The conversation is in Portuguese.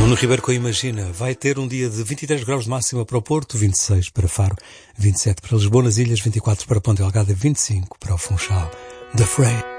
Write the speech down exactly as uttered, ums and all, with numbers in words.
Nuno Ribeiro com Imagina vai ter um dia de vinte e três graus de máxima para o Porto, vinte e seis para Faro, vinte e sete para Lisboa, nas Ilhas, vinte e quatro para Ponta Delgada, vinte e cinco para o Funchal. The Fray.